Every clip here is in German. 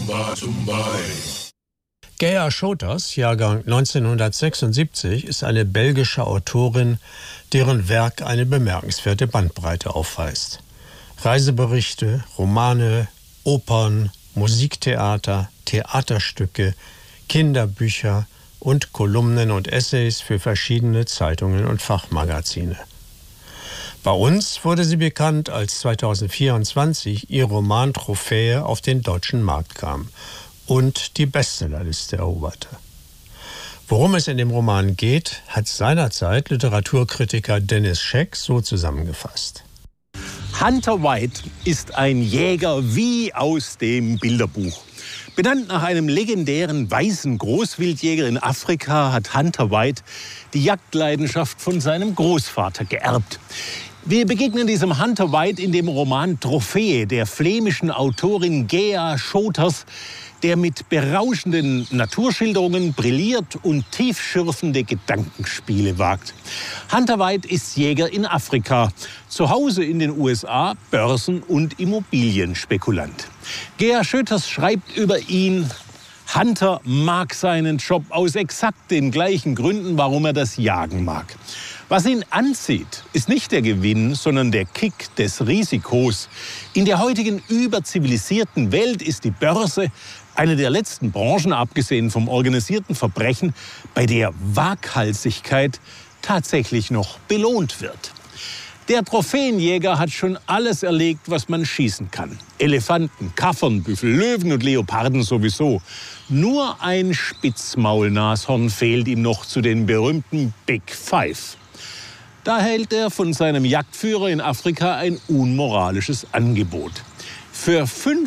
Gea Sjotas, Jahrgang 1976, ist eine belgische Autorin, deren Werk eine bemerkenswerte Bandbreite aufweist. Reiseberichte, Romane, Opern, Musiktheater, Theaterstücke, Kinderbücher und Kolumnen und Essays für verschiedene Zeitungen und Fachmagazine. Bei uns wurde sie bekannt, als 2024 ihr Roman Trophäe auf den deutschen Markt kam und die Bestsellerliste eroberte. Worum es in dem Roman geht, hat seinerzeit Literaturkritiker Dennis Scheck so zusammengefasst. Hunter White ist ein Jäger wie aus dem Bilderbuch. Benannt nach einem legendären weißen Großwildjäger in Afrika hat Hunter White die Jagdleidenschaft von seinem Großvater geerbt. Wir begegnen diesem Hunter White in dem Roman Trophäe der flämischen Autorin Gea Sjotas, der mit berauschenden Naturschilderungen brilliert und tiefschürfende Gedankenspiele wagt. Hunter White ist Jäger in Afrika, zu Hause in den USA Börsen- und Immobilienspekulant. Gea Sjotas schreibt über ihn: Hunter mag seinen Job aus exakt den gleichen Gründen, warum er das Jagen mag. Was ihn anzieht, ist nicht der Gewinn, sondern der Kick des Risikos. In der heutigen überzivilisierten Welt ist die Börse eine der letzten Branchen, abgesehen vom organisierten Verbrechen, bei der Waghalsigkeit tatsächlich noch belohnt wird. Der Trophäenjäger hat schon alles erlegt, was man schießen kann. Elefanten, Kaffern, Büffel, Löwen und Leoparden sowieso. Nur ein Spitzmaulnashorn fehlt ihm noch zu den berühmten Big Five. Da hält er von seinem Jagdführer in Afrika ein unmoralisches Angebot. Für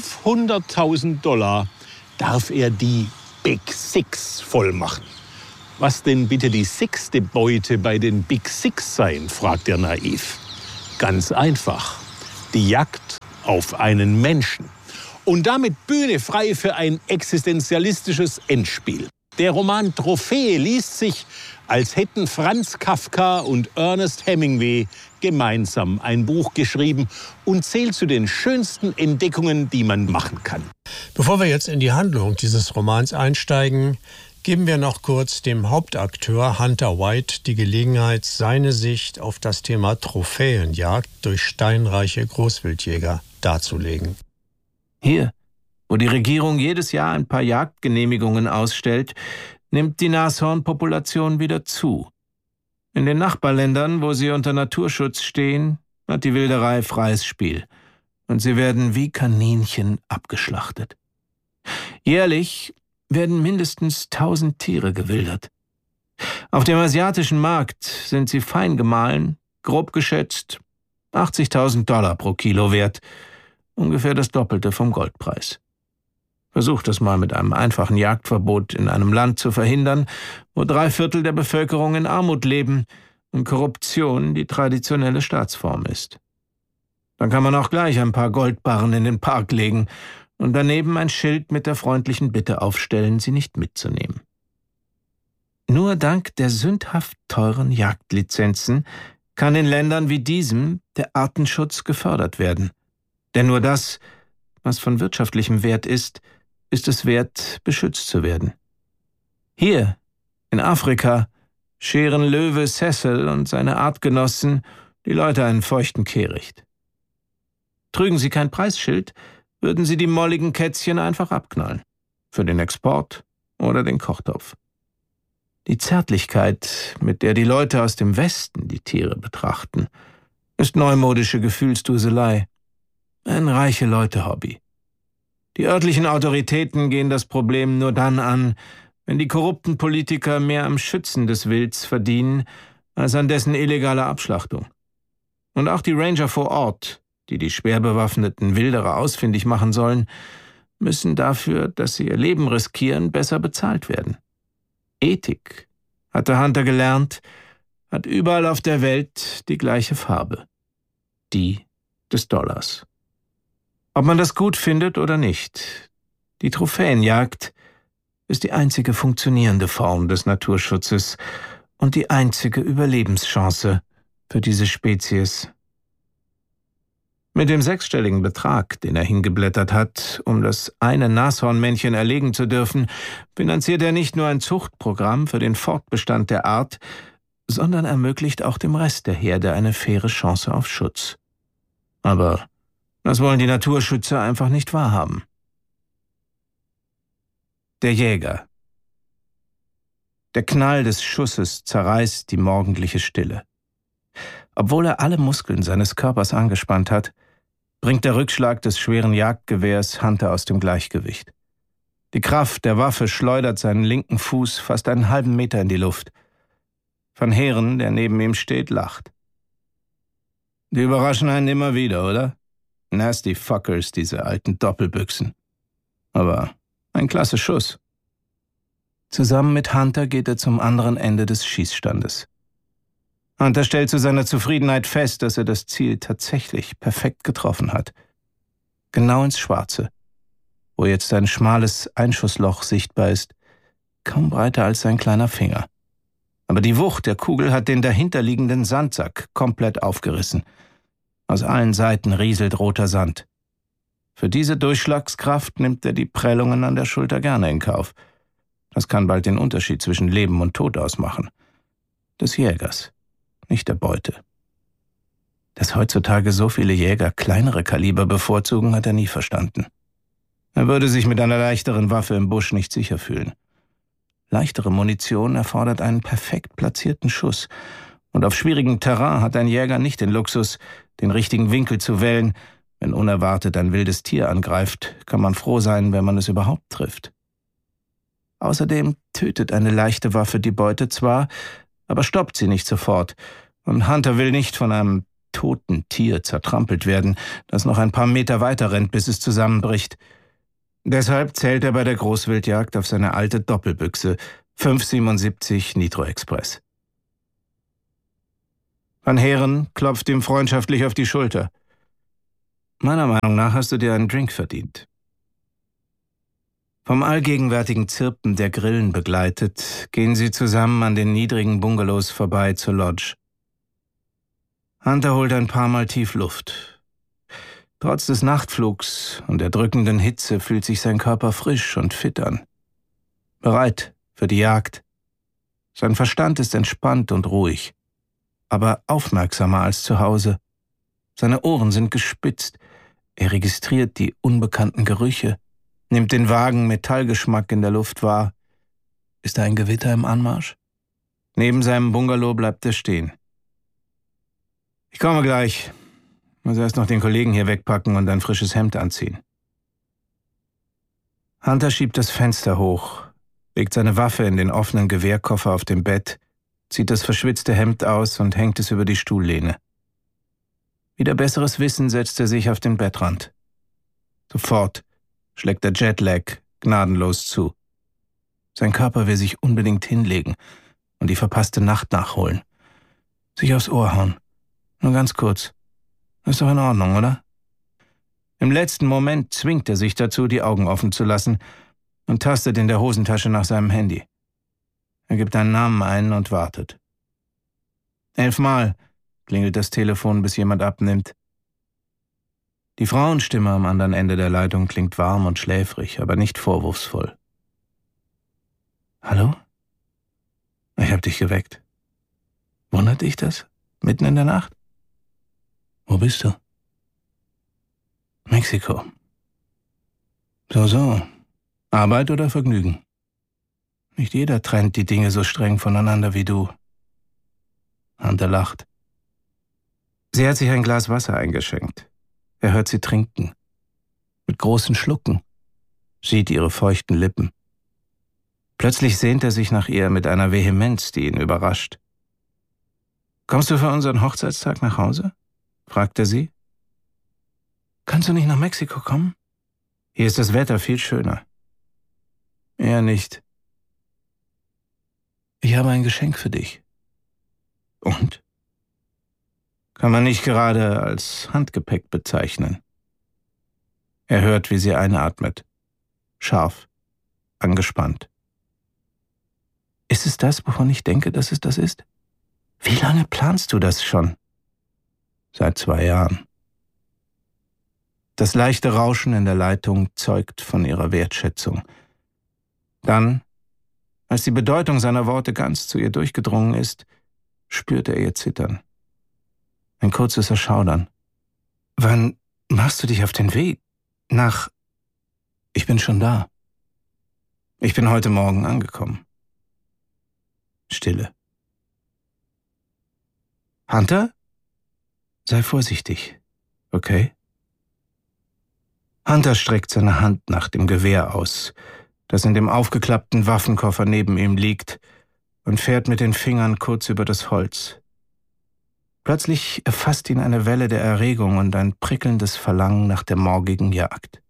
$500.000 darf er die Big Six voll machen. Was denn bitte die sechste Beute bei den Big Six sein, fragt er naiv. Ganz einfach. Die Jagd auf einen Menschen. Und damit Bühne frei für ein existenzialistisches Endspiel. Der Roman Trophäe liest sich, als hätten Franz Kafka und Ernest Hemingway gemeinsam ein Buch geschrieben und zählt zu den schönsten Entdeckungen, die man machen kann. Bevor wir jetzt in die Handlung dieses Romans einsteigen, geben wir noch kurz dem Hauptakteur Hunter White die Gelegenheit, seine Sicht auf das Thema Trophäenjagd durch steinreiche Großwildjäger darzulegen. Hier, wo die Regierung jedes Jahr ein paar Jagdgenehmigungen ausstellt, nimmt die Nashornpopulation wieder zu. In den Nachbarländern, wo sie unter Naturschutz stehen, hat die Wilderei freies Spiel. Und sie werden wie Kaninchen abgeschlachtet. Jährlich werden mindestens 1000 Tiere gewildert. Auf dem asiatischen Markt sind sie fein gemahlen, grob geschätzt $80.000 pro Kilo wert, ungefähr das Doppelte vom Goldpreis. Versucht es mal mit einem einfachen Jagdverbot in einem Land zu verhindern, wo 3/4 der Bevölkerung in Armut leben und Korruption die traditionelle Staatsform ist. Dann kann man auch gleich ein paar Goldbarren in den Park legen und daneben ein Schild mit der freundlichen Bitte aufstellen, sie nicht mitzunehmen. Nur dank der sündhaft teuren Jagdlizenzen kann in Ländern wie diesem der Artenschutz gefördert werden. Denn nur das, was von wirtschaftlichem Wert ist es wert, beschützt zu werden. Hier, in Afrika, scheren Löwe Cecil und seine Artgenossen die Leute einen feuchten Kehricht. Trügen sie kein Preisschild, würden sie die molligen Kätzchen einfach abknallen. Für den Export oder den Kochtopf. Die Zärtlichkeit, mit der die Leute aus dem Westen die Tiere betrachten, ist neumodische Gefühlsduselei. Ein reiche Leute-Hobby. Die örtlichen Autoritäten gehen das Problem nur dann an, wenn die korrupten Politiker mehr am Schützen des Wilds verdienen, als an dessen illegaler Abschlachtung. Und auch die Ranger vor Ort, die die schwer bewaffneten Wilderer ausfindig machen sollen, müssen dafür, dass sie ihr Leben riskieren, besser bezahlt werden. Ethik, hat der Hunter gelernt, hat überall auf der Welt die gleiche Farbe. Die des Dollars. Ob man das gut findet oder nicht, die Trophäenjagd ist die einzige funktionierende Form des Naturschutzes und die einzige Überlebenschance für diese Spezies. Mit dem 6-stelligen Betrag, den er hingeblättert hat, um das eine Nashornmännchen erlegen zu dürfen, finanziert er nicht nur ein Zuchtprogramm für den Fortbestand der Art, sondern ermöglicht auch dem Rest der Herde eine faire Chance auf Schutz. Aber das wollen die Naturschützer einfach nicht wahrhaben. Der Jäger. Der Knall des Schusses zerreißt die morgendliche Stille. Obwohl er alle Muskeln seines Körpers angespannt hat, bringt der Rückschlag des schweren Jagdgewehrs Hunter aus dem Gleichgewicht. Die Kraft der Waffe schleudert seinen linken Fuß fast einen halben Meter in die Luft. Van Heeren, der neben ihm steht, lacht. Die überraschen einen immer wieder, oder? Nasty Fuckers, diese alten Doppelbüchsen. Aber ein klasse Schuss. Zusammen mit Hunter geht er zum anderen Ende des Schießstandes. Hunter stellt zu seiner Zufriedenheit fest, dass er das Ziel tatsächlich perfekt getroffen hat. Genau ins Schwarze, wo jetzt ein schmales Einschussloch sichtbar ist, kaum breiter als sein kleiner Finger. Aber die Wucht der Kugel hat den dahinterliegenden Sandsack komplett aufgerissen. Aus allen Seiten rieselt roter Sand. Für diese Durchschlagskraft nimmt er die Prellungen an der Schulter gerne in Kauf. Das kann bald den Unterschied zwischen Leben und Tod ausmachen. Des Jägers, nicht der Beute. Dass heutzutage so viele Jäger kleinere Kaliber bevorzugen, hat er nie verstanden. Er würde sich mit einer leichteren Waffe im Busch nicht sicher fühlen. Leichtere Munition erfordert einen perfekt platzierten Schuss, und auf schwierigem Terrain hat ein Jäger nicht den Luxus, den richtigen Winkel zu wählen. Wenn unerwartet ein wildes Tier angreift, kann man froh sein, wenn man es überhaupt trifft. Außerdem tötet eine leichte Waffe die Beute zwar, aber stoppt sie nicht sofort, und Hunter will nicht von einem toten Tier zertrampelt werden, das noch ein paar Meter weiter rennt, bis es zusammenbricht. Deshalb zählt er bei der Großwildjagd auf seine alte Doppelbüchse 5,77 Nitro Express. Van Heeren klopft ihm freundschaftlich auf die Schulter. Meiner Meinung nach hast du dir einen Drink verdient. Vom allgegenwärtigen Zirpen der Grillen begleitet, gehen sie zusammen an den niedrigen Bungalows vorbei zur Lodge. Hunter holt ein paar Mal tief Luft. Trotz des Nachtflugs und der drückenden Hitze fühlt sich sein Körper frisch und fit an. Bereit für die Jagd. Sein Verstand ist entspannt und ruhig, aber aufmerksamer als zu Hause. Seine Ohren sind gespitzt. Er registriert die unbekannten Gerüche, nimmt den vagen Metallgeschmack in der Luft wahr. Ist da ein Gewitter im Anmarsch? Neben seinem Bungalow bleibt er stehen. Ich komme gleich. Muss erst noch den Kollegen hier wegpacken und ein frisches Hemd anziehen. Hunter schiebt das Fenster hoch, legt seine Waffe in den offenen Gewehrkoffer auf dem Bett, zieht das verschwitzte Hemd aus und hängt es über die Stuhllehne. Wider besseres Wissen setzt er sich auf den Bettrand. Sofort schlägt der Jetlag gnadenlos zu. Sein Körper will sich unbedingt hinlegen und die verpasste Nacht nachholen. Sich aufs Ohr hauen. Nur ganz kurz. Ist doch in Ordnung, oder? Im letzten Moment zwingt er sich dazu, die Augen offen zu lassen und tastet in der Hosentasche nach seinem Handy. Er gibt einen Namen ein und wartet. 11 Mal klingelt das Telefon, bis jemand abnimmt. Die Frauenstimme am anderen Ende der Leitung klingt warm und schläfrig, aber nicht vorwurfsvoll. Hallo? Ich hab dich geweckt. Wundert dich das? Mitten in der Nacht? Wo bist du? Mexiko. So. Arbeit oder Vergnügen? Nicht jeder trennt die Dinge so streng voneinander wie du. Hunter lacht. Sie hat sich ein Glas Wasser eingeschenkt. Er hört sie trinken. Mit großen Schlucken. Sieht ihre feuchten Lippen. Plötzlich sehnt er sich nach ihr mit einer Vehemenz, die ihn überrascht. Kommst du für unseren Hochzeitstag nach Hause? Fragt er sie. Kannst du nicht nach Mexiko kommen? Hier ist das Wetter viel schöner. Eher nicht. Ich habe ein Geschenk für dich. Und? Kann man nicht gerade als Handgepäck bezeichnen. Er hört, wie sie einatmet. Scharf. Angespannt. Ist es das, wovon ich denke, dass es das ist? Wie lange planst du das schon? Seit 2 Jahren. Das leichte Rauschen in der Leitung zeugt von ihrer Wertschätzung. Dann, als die Bedeutung seiner Worte ganz zu ihr durchgedrungen ist, spürt er ihr Zittern. Ein kurzes Erschaudern. »Wann machst du dich auf den Weg? Nach... Ich bin schon da. Ich bin heute Morgen angekommen.« Stille. »Hunter? Sei vorsichtig, okay?« Hunter streckt seine Hand nach dem Gewehr aus, das in dem aufgeklappten Waffenkoffer neben ihm liegt, und fährt mit den Fingern kurz über das Holz. Plötzlich erfasst ihn eine Welle der Erregung und ein prickelndes Verlangen nach der morgigen Jagd.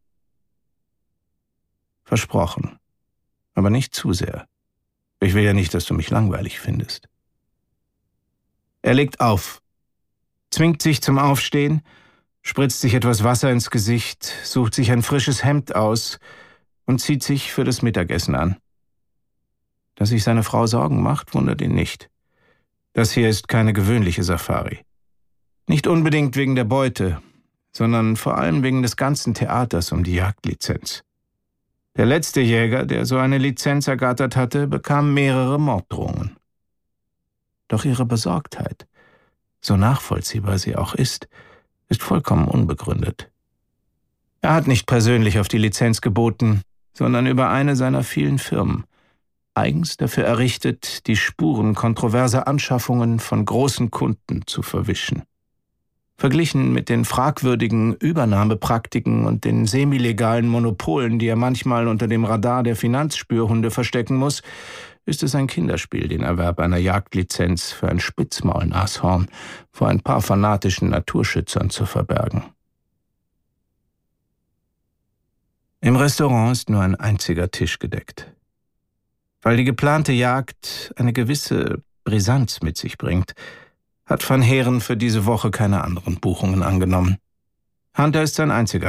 Versprochen, aber nicht zu sehr. Ich will ja nicht, dass du mich langweilig findest. Er legt auf, zwingt sich zum Aufstehen, spritzt sich etwas Wasser ins Gesicht, sucht sich ein frisches Hemd aus und zieht sich für das Mittagessen an. Dass sich seine Frau Sorgen macht, wundert ihn nicht. Das hier ist keine gewöhnliche Safari. Nicht unbedingt wegen der Beute, sondern vor allem wegen des ganzen Theaters um die Jagdlizenz. Der letzte Jäger, der so eine Lizenz ergattert hatte, bekam mehrere Morddrohungen. Doch ihre Besorgtheit, so nachvollziehbar sie auch ist vollkommen unbegründet. Er hat nicht persönlich auf die Lizenz geboten, sondern über eine seiner vielen Firmen, eigens dafür errichtet, die Spuren kontroverser Anschaffungen von großen Kunden zu verwischen. Verglichen mit den fragwürdigen Übernahmepraktiken und den semilegalen Monopolen, die er manchmal unter dem Radar der Finanzspürhunde verstecken muss, ist es ein Kinderspiel, den Erwerb einer Jagdlizenz für ein Spitzmaulnashorn vor ein paar fanatischen Naturschützern zu verbergen. Im Restaurant ist nur ein einziger Tisch gedeckt. Weil die geplante Jagd eine gewisse Brisanz mit sich bringt, hat Van Heeren für diese Woche keine anderen Buchungen angenommen. Hunter ist sein einziger